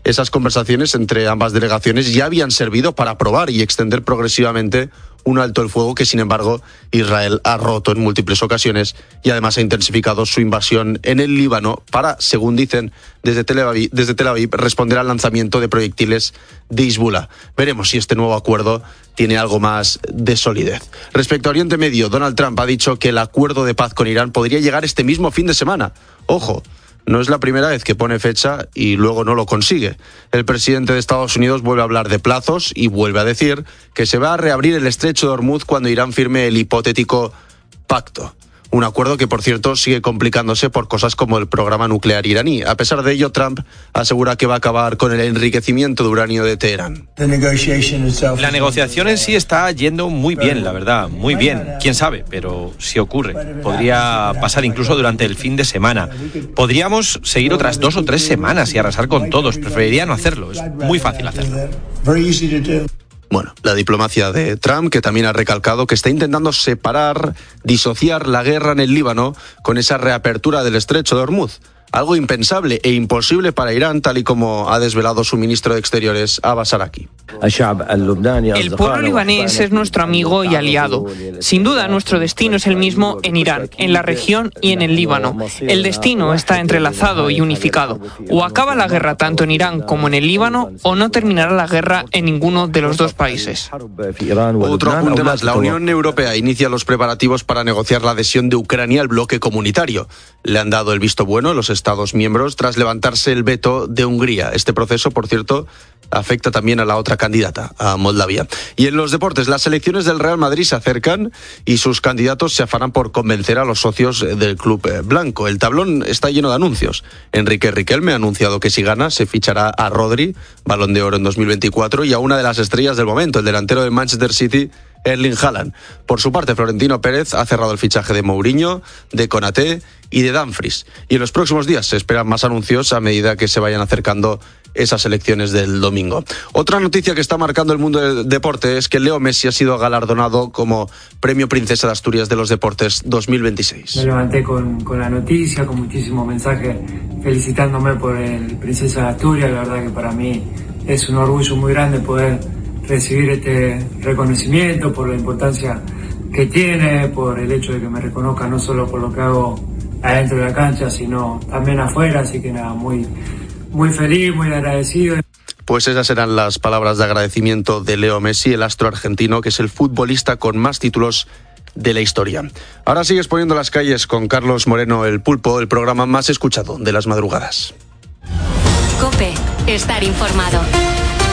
esas conversaciones entre ambas delegaciones ya habían servido para aprobar y extender progresivamente un alto el fuego que, sin embargo, Israel ha roto en múltiples ocasiones y además ha intensificado su invasión en el Líbano para, según dicen desde Tel Aviv, responder al lanzamiento de proyectiles de Hezbollah. Veremos si este nuevo acuerdo tiene algo más de solidez. Respecto a Oriente Medio, Donald Trump ha dicho que el acuerdo de paz con Irán podría llegar este mismo fin de semana. Ojo, no es la primera vez que pone fecha y luego no lo consigue. El presidente de Estados Unidos vuelve a hablar de plazos y vuelve a decir que se va a reabrir el estrecho de Hormuz cuando Irán firme el hipotético pacto. Un acuerdo que, por cierto, sigue complicándose por cosas como el programa nuclear iraní. A pesar de ello, Trump asegura que va a acabar con el enriquecimiento de uranio de Teherán. La negociación en sí está yendo muy bien, la verdad, muy bien. Quién sabe, pero si ocurre. Podría pasar incluso durante el fin de semana. Podríamos seguir otras 2 o 3 semanas y arrasar con todos. Preferiría no hacerlo, es muy fácil hacerlo. Bueno, la diplomacia de Trump, que también ha recalcado que está intentando disociar la guerra en el Líbano con esa reapertura del estrecho de Hormuz. Algo impensable e imposible para Irán, tal y como ha desvelado su ministro de Exteriores, Abbas Araqi. El pueblo libanés es nuestro amigo y aliado. Sin duda, nuestro destino es el mismo en Irán, en la región y en el Líbano. El destino está entrelazado y unificado. O acaba la guerra tanto en Irán como en el Líbano, o no terminará la guerra en ninguno de los dos países. Otro apunte más. La Unión Europea inicia los preparativos para negociar la adhesión de Ucrania al bloque comunitario. Le han dado el visto bueno a los Estados miembros tras levantarse el veto de Hungría. Este proceso, por cierto, afecta también a la otra candidata, a Moldavia. Y en los deportes, las elecciones del Real Madrid se acercan y sus candidatos se afanan por convencer a los socios del club blanco. El tablón está lleno de anuncios. Enrique Riquelme ha anunciado que si gana se fichará a Rodri, Balón de Oro en 2024, y a una de las estrellas del momento, el delantero de Manchester City, Erling Haaland. Por su parte, Florentino Pérez ha cerrado el fichaje de Mourinho, de Konaté y de Dumfries. Y en los próximos días se esperan más anuncios a medida que se vayan acercando esas elecciones del domingo. Otra noticia que está marcando el mundo del deporte es que Leo Messi ha sido galardonado como Premio Princesa de Asturias de los Deportes 2026. Me levanté con la noticia, con muchísimos mensajes felicitándome por el Princesa de Asturias. La verdad que para mí es un orgullo muy grande poder recibir este reconocimiento, por la importancia que tiene, por el hecho de que me reconozca no solo por lo que hago adentro de la cancha, sino también afuera, así que nada, muy feliz, muy agradecido. Pues esas eran las palabras de agradecimiento de Leo Messi, el astro argentino, que es el futbolista con más títulos de la historia. Ahora sigues poniendo las calles con Carlos Moreno, el Pulpo, el programa más escuchado de las madrugadas. COPE, estar informado.